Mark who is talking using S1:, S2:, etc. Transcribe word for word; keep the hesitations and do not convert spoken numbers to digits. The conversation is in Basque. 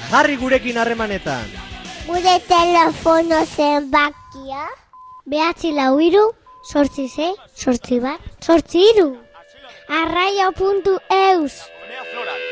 S1: Jarri gurekin harremanetan.
S2: Gure telefono zenbakia behatzi lau hiru, zortzi sei, zortzi bat, zortzi hiru. arraio puntu eus.